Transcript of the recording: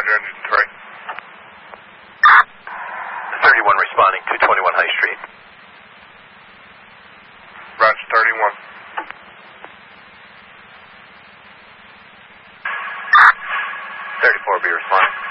Roger, engine 3. 31 responding, 221 High Street. Roger, 31. 34 be responding.